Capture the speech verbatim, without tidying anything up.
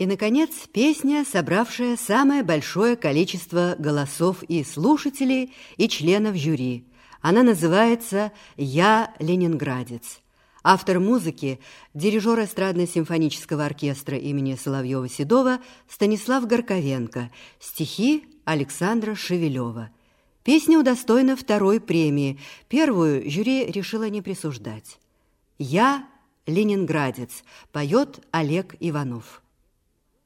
И, наконец, песня, собравшая самое большое количество голосов и слушателей, и членов жюри. Она называется «Я ленинградец». Автор музыки – дирижер эстрадно-симфонического оркестра имени Соловьева-Седова Станислав Горковенко, стихи Александра Шевелева. Песня удостоена второй премии, первую жюри решило не присуждать. «Я ленинградец» поет Олег Иванов.